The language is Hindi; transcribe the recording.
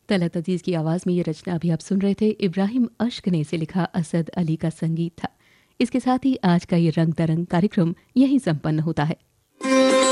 तलत अजीज की आवाज में ये रचना अभी आप सुन रहे थे। इब्राहिम अश्क ने इसे लिखा, असद अली का संगीत था। इसके साथ ही आज का ये रंग तरंग कार्यक्रम यहीं संपन्न होता है।